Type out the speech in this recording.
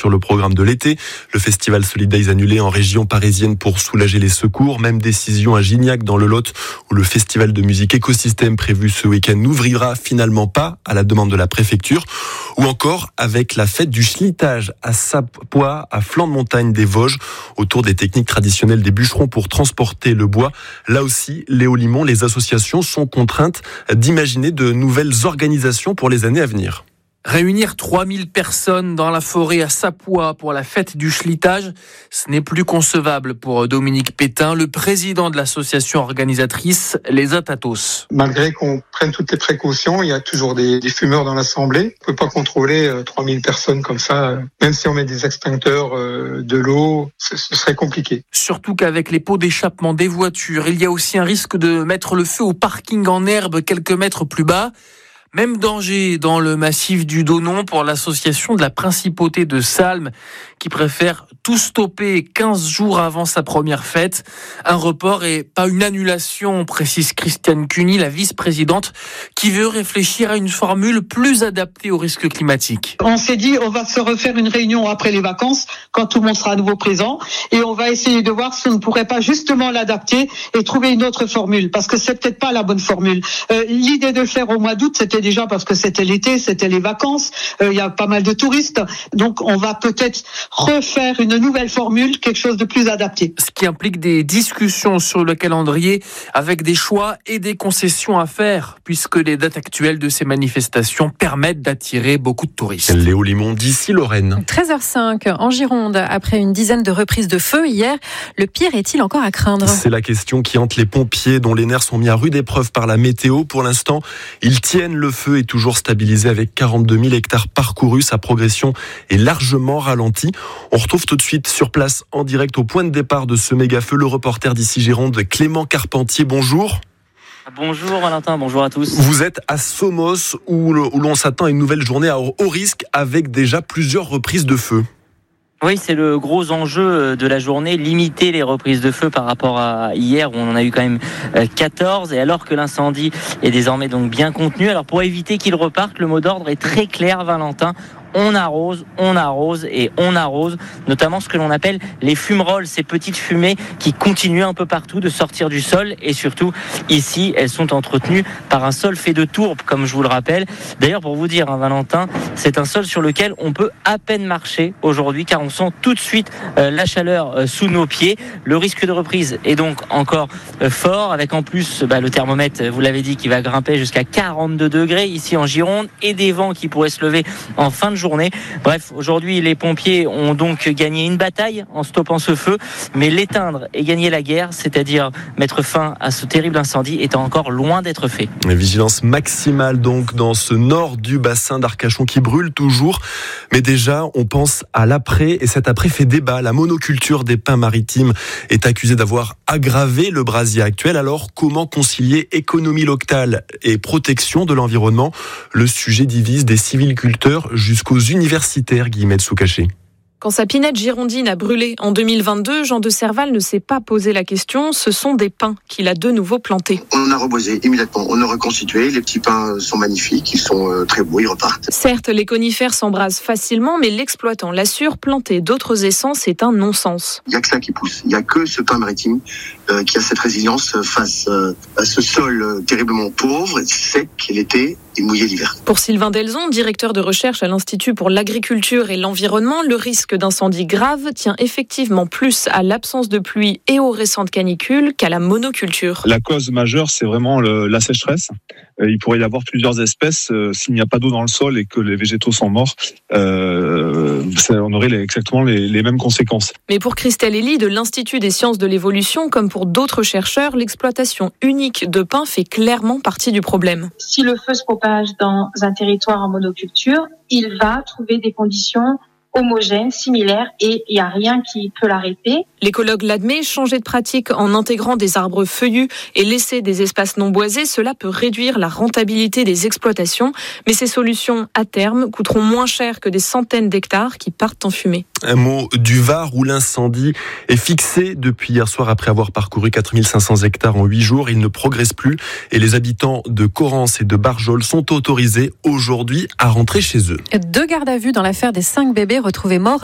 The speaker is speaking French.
sur le programme de l'été. Le festival Solid Days annulé en région parisienne pour soulager les secours. Même décision à Gignac dans le Lot où le festival de musique Écosystème prévu ce week-end n'ouvrira finalement pas à la demande de la préfecture. Ou encore avec la fête du schlitage à Sapois, à flanc de montagne des Vosges, autour des techniques traditionnelles des bûcherons pour transporter le bois. Là aussi, Léo Limon, les associations sont contraintes d'imaginer de nouvelles organisations pour les années à venir. Réunir 3000 personnes dans la forêt à Sapois pour la fête du schlitage, ce n'est plus concevable pour Dominique Pétain, le président de l'association organisatrice Les Atatos. Malgré qu'on prenne toutes les précautions, il y a toujours des fumeurs dans l'assemblée. On ne peut pas contrôler 3000 personnes comme ça. Même si on met des extincteurs, de l'eau, ce serait compliqué. Surtout qu'avec les pots d'échappement des voitures, il y a aussi un risque de mettre le feu au parking en herbe quelques mètres plus bas. Même danger dans le massif du Donon pour l'association de la Principauté de Salm qui préfère tout stopper 15 jours avant sa première fête. Un report et pas une annulation, précise Christiane Cuny, la vice-présidente, qui veut réfléchir à une formule plus adaptée aux risques climatiques. On s'est dit, on va se refaire une réunion après les vacances, quand tout le monde sera à nouveau présent, et on va essayer de voir si on ne pourrait pas justement l'adapter et trouver une autre formule, parce que c'est peut-être pas la bonne formule. L'idée de le faire au mois d'août, c'était déjà parce que c'était l'été, c'était les vacances, il y a pas mal de touristes, donc on va peut-être refaire une nouvelle formule, quelque chose de plus adapté. Ce qui implique des discussions sur le calendrier avec des choix et des concessions à faire, puisque les dates actuelles de ces manifestations permettent d'attirer beaucoup de touristes. Léo Limon, d'ici Lorraine. 13h05 en Gironde, après une dizaine de reprises de feu hier, le pire est-il encore à craindre ? C'est la question qui hante les pompiers dont les nerfs sont mis à rude épreuve par la météo. Pour l'instant, ils tiennent. Le feu est toujours stabilisé avec 42 000 hectares parcourus. Sa progression est largement ralentie. On retrouve tout de suite sur place en direct au point de départ de ce méga feu le reporter d'ici Gironde, Clément Carpentier. Bonjour. Bonjour Valentin, bonjour à tous. Vous êtes à Somos où l'on s'attend à une nouvelle journée à haut risque avec déjà plusieurs reprises de feu. Oui, c'est le gros enjeu de la journée, limiter les reprises de feu par rapport à hier où on en a eu quand même 14. Et alors que l'incendie est désormais donc bien contenu, alors pour éviter qu'il reparte, le mot d'ordre est très clair, Valentin. On arrose et on arrose, notamment ce que l'on appelle les fumerolles, ces petites fumées qui continuent un peu partout de sortir du sol et surtout ici, elles sont entretenues par un sol fait de tourbe, comme je vous le rappelle. D'ailleurs, pour vous dire, Valentin, c'est un sol sur lequel on peut à peine marcher aujourd'hui car on sent tout de suite la chaleur sous nos pieds. Le risque de reprise est donc encore fort avec en plus le thermomètre, vous l'avez dit, qui va grimper jusqu'à 42 degrés ici en Gironde et des vents qui pourraient se lever en fin de journée. Bref, aujourd'hui, les pompiers ont donc gagné une bataille en stoppant ce feu, mais l'éteindre et gagner la guerre, c'est-à-dire mettre fin à ce terrible incendie, est encore loin d'être fait. Vigilance maximale donc dans ce nord du bassin d'Arcachon qui brûle toujours. Mais déjà, on pense à l'après et cet après fait débat. La monoculture des pins maritimes est accusée d'avoir aggravé le brasier actuel. Alors, comment concilier économie locale et protection de l'environnement ? Le sujet divise des sylviculteurs jusqu'aux universitaires, Guillemette Soucaché. Quand sa pinette girondine a brûlé en 2022, Jean de Serval ne s'est pas posé la question. Ce sont des pins qu'il a de nouveau plantés. On a reboisé immédiatement, on a reconstitué. Les petits pins sont magnifiques, ils sont très beaux, ils repartent. Certes, les conifères s'embrasent facilement, mais l'exploitant l'assure, planter d'autres essences est un non-sens. Il n'y a que ça qui pousse. Il n'y a que ce pin maritime qui a cette résilience face à ce sol terriblement pauvre, sec l'été et mouillé l'hiver. Pour Sylvain Delzon, directeur de recherche à l'Institut pour l'agriculture et l'environnement, le risque d'incendie grave tient effectivement plus à l'absence de pluie et aux récentes canicules qu'à la monoculture. La cause majeure, c'est vraiment la sécheresse. Il pourrait y avoir plusieurs espèces. S'il n'y a pas d'eau dans le sol et que les végétaux sont morts, on aurait exactement les mêmes conséquences. Mais pour Christelle Elie de l'Institut des sciences de l'évolution, comme pour d'autres chercheurs, l'exploitation unique de pins fait clairement partie du problème. Si le feu se propage dans un territoire en monoculture, il va trouver des conditions homogène, similaire, et il n'y a rien qui peut l'arrêter. L'écologue l'admet, changer de pratique en intégrant des arbres feuillus et laisser des espaces non boisés, cela peut réduire la rentabilité des exploitations, mais ces solutions, à terme, coûteront moins cher que des centaines d'hectares qui partent en fumée. Un mot du Var où l'incendie est fixé depuis hier soir après avoir parcouru 4500 hectares en 8 jours. Il ne progresse plus et les habitants de Corrence et de Barjol sont autorisés aujourd'hui à rentrer chez eux. 2 gardes à vue dans l'affaire des 5 bébés retrouvés morts